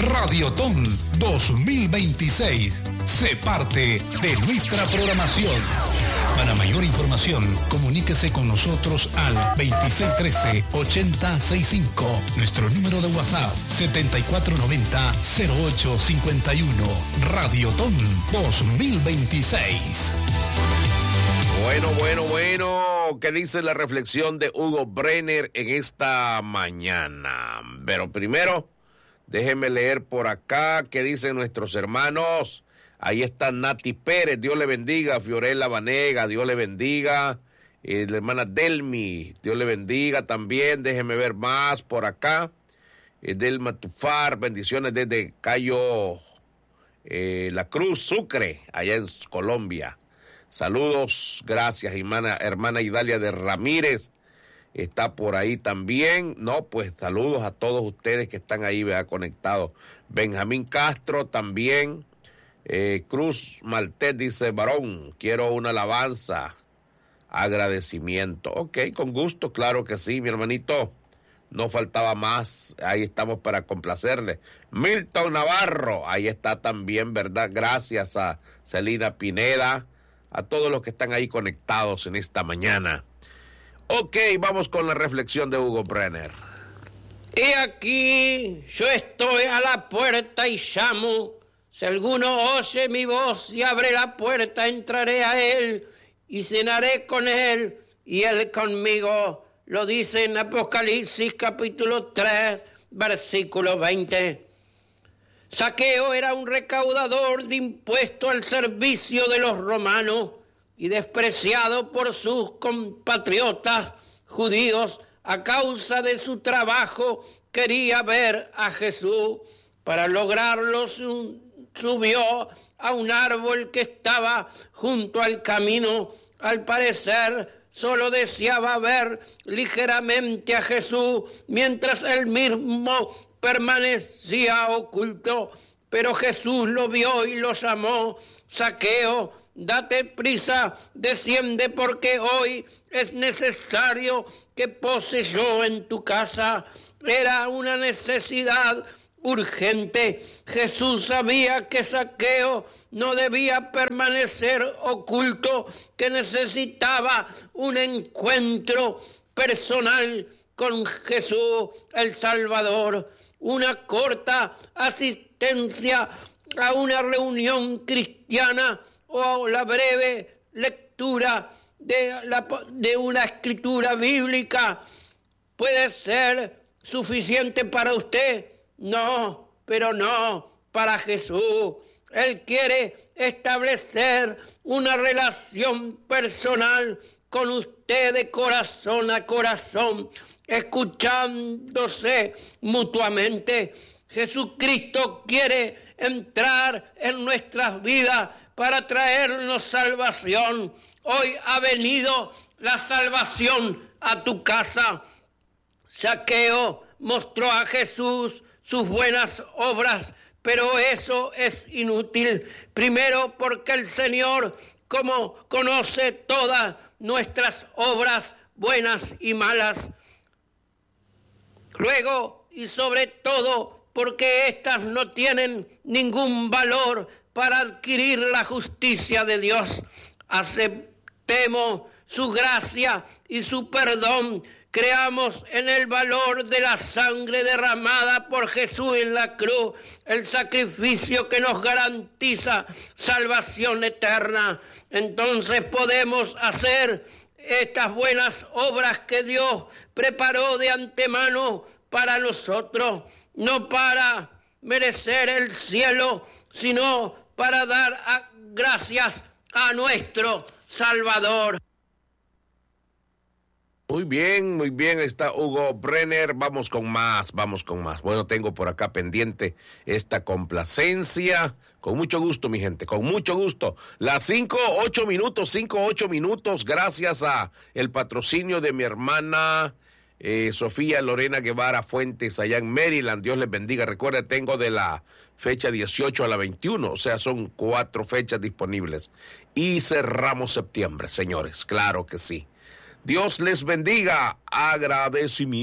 Radiotón 2026. Sé parte de nuestra programación. Para mayor información, comuníquese con nosotros al 2613-8065. Nuestro número de WhatsApp, 7490-0851. Radiotón 2026. Bueno. ¿Qué dice la reflexión de Hugo Brenner en esta mañana? Pero primero, déjenme leer por acá qué dicen nuestros hermanos. Ahí está Nati Pérez, Dios le bendiga. Fiorella Vanega, Dios le bendiga. La hermana Delmi, Dios le bendiga también. Déjenme ver más por acá. Delma Tufar, bendiciones desde Cayo La Cruz, Sucre, allá en Colombia. Saludos, gracias, hermana Idalia de Ramírez. Está por ahí también. No, pues saludos a todos ustedes que están ahí, ¿verdad?, conectados. Benjamín Castro también. Cruz Maltés dice, varón, quiero una alabanza, agradecimiento. Ok, con gusto, claro que sí, mi hermanito. No faltaba más, ahí estamos para complacerle. Milton Navarro, ahí está también, ¿verdad? Gracias a Celina Pineda, a todos los que están ahí conectados en esta mañana. Ok, vamos con la reflexión de Hugo Brenner. He aquí, yo estoy a la puerta y llamo. Si alguno oye mi voz y abre la puerta, entraré a él y cenaré con él y él conmigo. Lo dice en Apocalipsis capítulo 3, versículo 20. Zaqueo era un recaudador de impuestos al servicio de los romanos y despreciado por sus compatriotas judíos. A causa de su trabajo quería ver a Jesús. Para lograrlo subió a un árbol que estaba junto al camino. Al parecer solo deseaba ver ligeramente a Jesús mientras él mismo permanecía oculto. Pero Jesús lo vio y lo llamó. Zaqueo, date prisa, desciende porque hoy es necesario que pose yo en tu casa. Era una necesidad urgente. Jesús sabía que Zaqueo no debía permanecer oculto, que necesitaba un encuentro personal con Jesús el Salvador. Una corta asistencia a una reunión cristiana o la breve lectura de una escritura bíblica puede ser suficiente para usted. No, pero no para Jesús. Él quiere establecer una relación personal con usted de corazón a corazón, escuchándose mutuamente. Jesucristo quiere entrar en nuestras vidas para traernos salvación. Hoy ha venido la salvación a tu casa. Zaqueo mostró a Jesús sus buenas obras, pero eso es inútil. Primero, porque el Señor, como conoce todas nuestras obras buenas y malas. Luego, y sobre todo, porque éstas no tienen ningún valor para adquirir la justicia de Dios. Aceptemos su gracia y su perdón. Creamos en el valor de la sangre derramada por Jesús en la cruz, el sacrificio que nos garantiza salvación eterna. Entonces podemos hacer estas buenas obras que Dios preparó de antemano para nosotros, no para merecer el cielo, sino para dar gracias a nuestro Salvador. Muy bien, está Hugo Brenner. Vamos con más. Bueno, tengo por acá pendiente esta complacencia. Con mucho gusto, mi gente, con mucho gusto. Las 5-8 minutos, gracias a el patrocinio de mi hermana Sofía Lorena Guevara Fuentes, allá en Maryland. Dios les bendiga. Recuerde, tengo de la fecha 18 a la 21, o sea, son 4 fechas disponibles. Y cerramos septiembre, señores, claro que sí. Dios les bendiga. Agradecimiento.